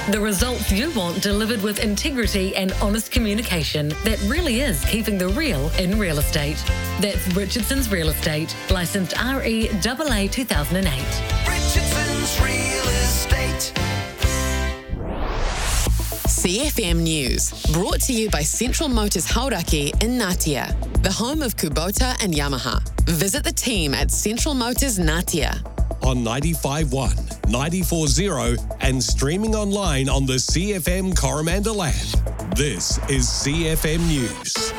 The results you want delivered with integrity and honest communication that really is keeping the real in real estate. That's Richardson's Real Estate, licensed REAA 2008. Richardson's Real Estate. CFM News, brought to you by Central Motors Hauraki in Ngatea, the home of Kubota and Yamaha. Visit the team at Central Motors Ngatea. On 95.1, 94.0 and streaming online on the CFM Coromandel app. This is CFM News.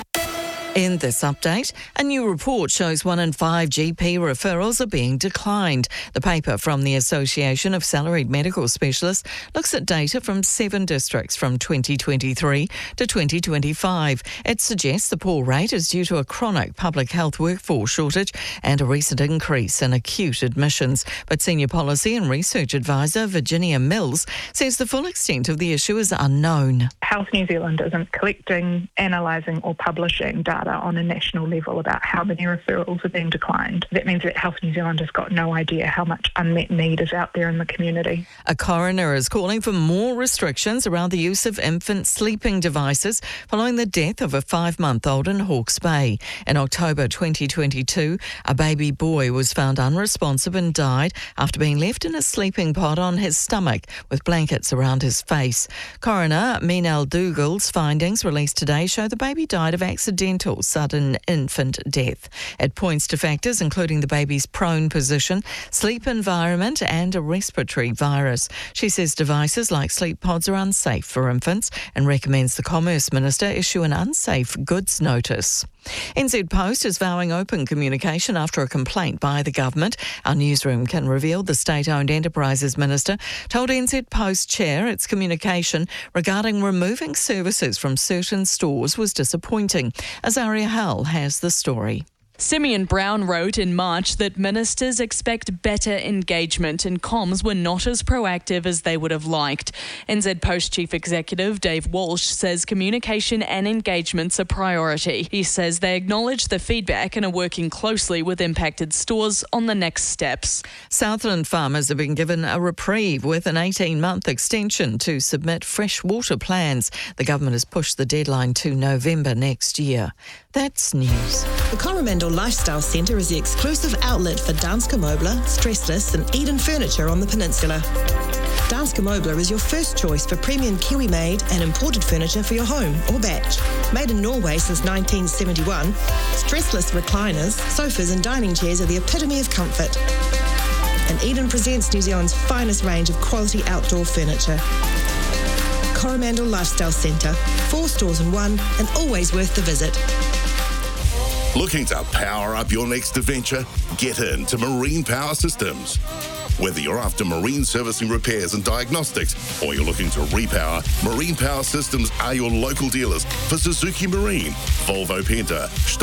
In this update, a new report shows 1 in 5 GP referrals are being declined. The paper from the Association of Salaried Medical Specialists looks at data from 7 districts from 2023 to 2025. It suggests the poor rate is due to a chronic public health workforce shortage and a recent increase in acute admissions. But Senior Policy and Research Advisor Virginia Mills says the full extent of the issue is unknown. Health New Zealand isn't collecting, analysing or publishing data on a national level about how many referrals are being declined. That means that Health New Zealand has got no idea how much unmet need is out there in the community. A coroner is calling for more restrictions around the use of infant sleeping devices following the death of a 5-month-old in Hawke's Bay. In October 2022, a baby boy was found unresponsive and died after being left in a sleeping pod on his stomach with blankets around his face. Coroner Minal Dougal's findings released today show the baby died of accidental sudden infant death. It points to factors including the baby's prone position, sleep environment and a respiratory virus. She says devices like sleep pods are unsafe for infants and recommends the Commerce Minister issue an unsafe goods notice. NZ Post is vowing open communication after a complaint by the government. Our newsroom can reveal the State-Owned Enterprises Minister told NZ Post Chair its communication regarding removing services from certain stores was disappointing. Azaria Hull has the story. Simeon Brown wrote in March that ministers expect better engagement and comms were not as proactive as they would have liked. NZ Post Chief Executive Dave Walsh says communication and engagement's a priority. He says they acknowledge the feedback and are working closely with impacted stores on the next steps. Southland farmers have been given a reprieve with an 18-month extension to submit freshwater plans. The government has pushed the deadline to November next year. That's news. The Coromandel Lifestyle Centre is the exclusive outlet for Danske Møbler, Stressless and Eden Furniture on the peninsula. Danske Møbler is your first choice for premium Kiwi-made and imported furniture for your home or batch. Made in Norway since 1971, stressless recliners, sofas and dining chairs are the epitome of comfort. And Eden presents New Zealand's finest range of quality outdoor furniture. Coromandel Lifestyle Centre, 4 stores in 1 and always worth the visit. Looking to power up your next adventure? Get into Marine Power Systems. Whether you're after marine servicing repairs and diagnostics or you're looking to repower, Marine Power Systems are your local dealers for Suzuki Marine, Volvo Penta,